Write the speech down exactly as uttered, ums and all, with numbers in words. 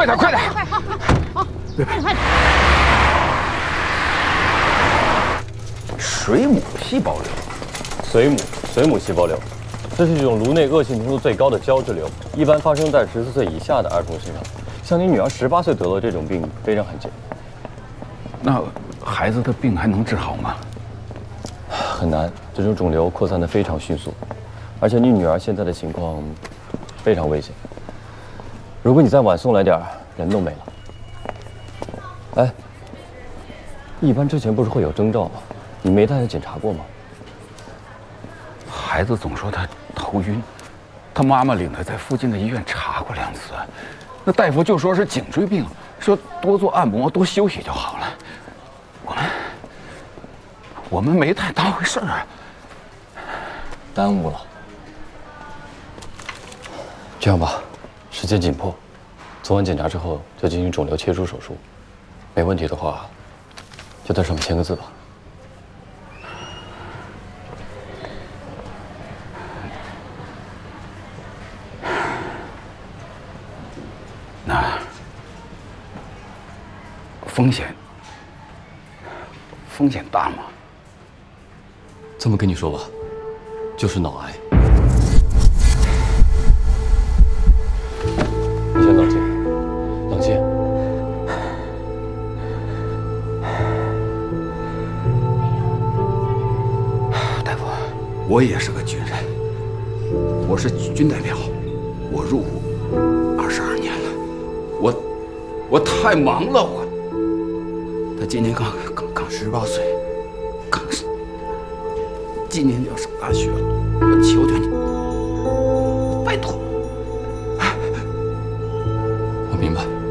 快点，快点！ 快好，好，快点，快点！ 水母细胞瘤， 水母水母细胞瘤，这是一种颅内恶性程度最高的胶质瘤，一般发生在十四岁以下的儿童身上。像你女儿十八岁得了这种病，非常罕见。 那孩子的病还能治好吗？ 很难，这种肿瘤扩散得非常迅速，而且你女儿现在的情况非常危险。如果你再晚送来点儿，人都没了。哎，一般之前不是会有征兆吗？你没带她检查过吗？ 孩子总说他头晕，他妈妈领他在附近的医院查过两次，那大夫就说是颈椎病，说多做按摩、多休息就好了。我们我们没太当回事儿啊， 耽误了。这样吧，时间紧迫，做完检查之后就进行肿瘤切除手术，没问题的话，就在上面签个字吧。 那风险风险大吗？ 这么跟你说吧，就是脑癌。你先冷静，冷静。 大夫，我也是个军人，我是军代表，我入伍二十二年了，我我太忙了，我。他今年刚刚刚十八岁，刚今年就要上大学了，我求求你，拜托。 我明白。